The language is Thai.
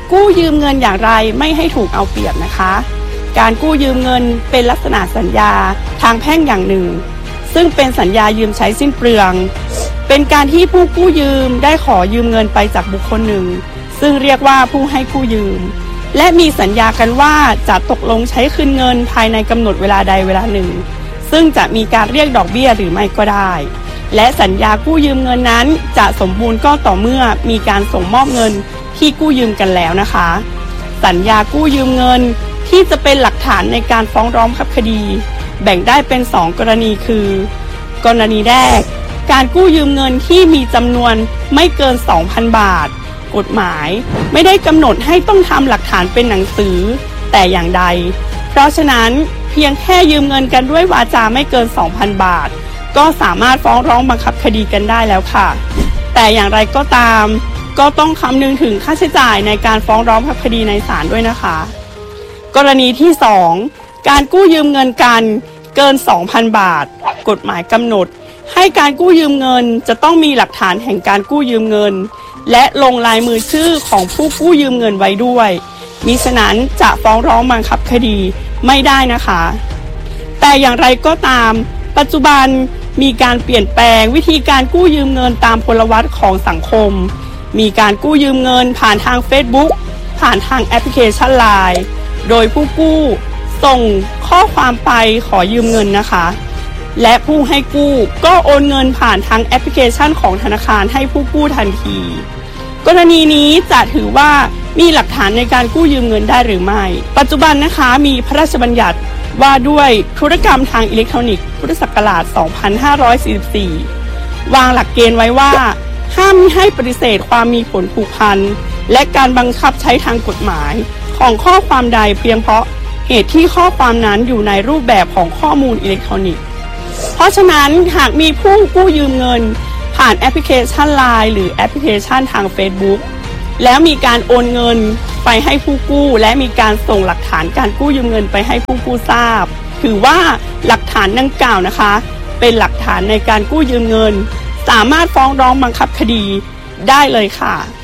กู้ยืมเงินอย่างไรไม่ให้ถูกเอาเปรียบนะคะการกู้ยืมเงินเป็นลักษณะสัญญาทางแพ่งอย่างหนึ่งซึ่งเป็นสัญญายืมใช้สิ้นเปลืองเป็นการที่ผู้กู้ยืมได้ขอยืมเงินไปจากบุคคลหนึ่งซึ่งเรียกว่าผู้ให้กู้ยืมและมีสัญญากันว่าจะตกลงใช้คืนเงินภายในกำหนดเวลาใดเวลาหนึ่งซึ่งจะมีการเรียกดอกเบี้ยหรือไม่ก็ได้และสัญญากู้ยืมเงินนั้นจะสมบูรณ์ก็ต่อเมื่อมีการส่งมอบเงินที่กู้ยืมกันแล้วนะคะสัญญากู้ยืมเงินที่จะเป็นหลักฐานในการฟ้องร้องบังคับคดีแบ่งได้เป็น2กรณีคือกรณีแรกการกู้ยืมเงินที่มีจำนวนไม่เกิน 2,000 บาทกฎหมายไม่ได้กำหนดให้ต้องทำหลักฐานเป็นหนังสือแต่อย่างใดเพราะฉะนั้นเพียงแค่ยืมเงินกันด้วยวาจาไม่เกิน 2,000 บาทก็สามารถฟ้องร้องบังคับคดีกันได้แล้วค่ะแต่อย่างไรก็ตามก็ต้องคำนึงถึงค่าใช้จ่ายในการฟ้องร้องบังคับคดีในศาลด้วยนะคะกรณีที่2การกู้ยืมเงินกันเกิน 2,000 บาทกฎหมายกำหนดให้การกู้ยืมเงินจะต้องมีหลักฐานแห่งการกู้ยืมเงินและลงลายมือชื่อของผู้กู้ยืมเงินไว้ด้วยมิฉะนั้นจะฟ้องร้องบังคับคดีไม่ได้นะคะแต่อย่างไรก็ตามปัจจุบันมีการเปลี่ยนแปลงวิธีการกู้ยืมเงินตามพลวัตของสังคมมีการกู้ยืมเงินผ่านทาง Facebook ผ่านทางแอปพลิเคชัน LINE โดยผู้กู้ส่งข้อความไปขอยืมเงินนะคะและผู้ให้กู้ก็โอนเงินผ่านทางแอปพลิเคชันของธนาคารให้ผู้กู้ทันทีกรณีนี้จะถือว่ามีหลักฐานในการกู้ยืมเงินได้หรือไม่ปัจจุบันนะคะมีพระราชบัญญัติว่าด้วยธุรกรรมทางอิเล็กทรอนิกส์พุทธศักราช 2544 วางหลักเกณฑ์ไว้ว่าห้ามมิให้ปฏิเสธความมีผลผูกพันและการบังคับใช้ทางกฎหมายของข้อความใดเพียงเพราะเหตุที่ข้อความนั้นอยู่ในรูปแบบของข้อมูลอิเล็กทรอนิกส์เพราะฉะนั้นหากมีผู้กู้ยืมเงินผ่านแอปพลิเคชัน LINE หรือแอปพลิเคชันทาง Facebook แล้วมีการโอนเงินไปให้ผู้กู้และมีการส่งหลักฐานการกู้ยืมเงินไปให้ผู้กู้ทราบถือว่าหลักฐานดังกล่าวนะคะเป็นหลักฐานในการกู้ยืมเงินสามารถฟ้องร้องบังคับคดีได้เลยค่ะ